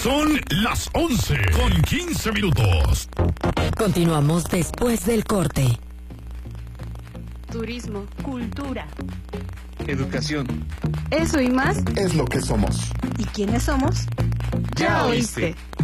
Son las 11:15. Continuamos después del corte. Turismo, cultura, educación. eso y más Es lo que somos. ¿Y quiénes somos? Ya oíste.